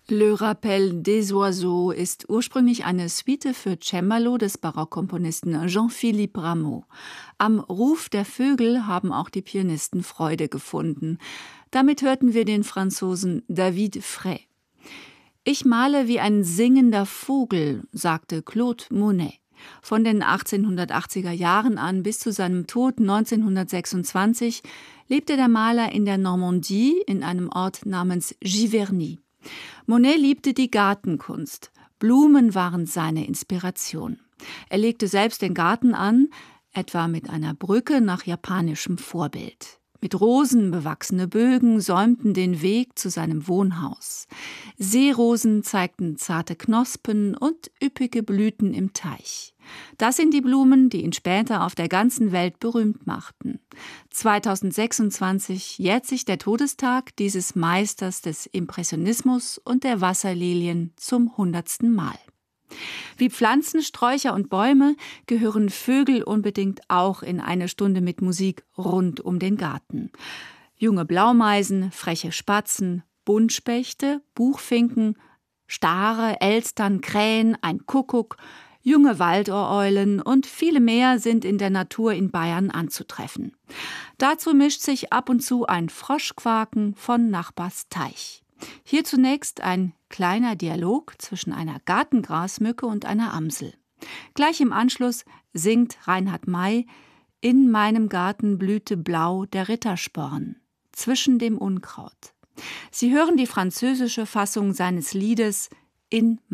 Le Rappel des Oiseaux ist ursprünglich eine Suite für Cembalo des Barockkomponisten Jean-Philippe Rameau. Am Ruf der Vögel haben auch die Pianisten Freude gefunden. Damit hörten wir den Franzosen David Fray. »Ich male wie ein singender Vogel«, sagte Claude Monet. Von den 1880er Jahren an bis zu seinem Tod 1926 lebte der Maler in der Normandie in einem Ort namens Giverny. Monet liebte die Gartenkunst. Blumen waren seine Inspiration. Er legte selbst den Garten an, etwa mit einer Brücke nach japanischem Vorbild. Mit Rosen bewachsene Bögen säumten den Weg zu seinem Wohnhaus. Seerosen zeigten zarte Knospen und üppige Blüten im Teich. Das sind die Blumen, die ihn später auf der ganzen Welt berühmt machten. 2026 jährt sich der Todestag dieses Meisters des Impressionismus und der Wasserlilien zum 100. Mal. Wie Pflanzen, Sträucher und Bäume gehören Vögel unbedingt auch in eine Stunde mit Musik rund um den Garten. Junge Blaumeisen, freche Spatzen, Buntspechte, Buchfinken, Stare, Elstern, Krähen, ein Kuckuck, junge Waldohreulen und viele mehr sind in der Natur in Bayern anzutreffen. Dazu mischt sich ab und zu ein Froschquaken von Nachbars Teich. Hier zunächst ein kleiner Dialog zwischen einer Gartengrasmücke und einer Amsel. Gleich im Anschluss singt Reinhard May: »In meinem Garten blühte blau der Rittersporn, zwischen dem Unkraut.« Sie hören die französische Fassung seines Liedes »In